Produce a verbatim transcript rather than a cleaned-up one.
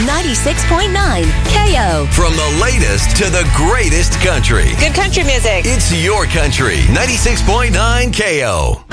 ninety-six point nine K O. From the latest to the greatest country. Good country music. It's your country. ninety-six point nine K O.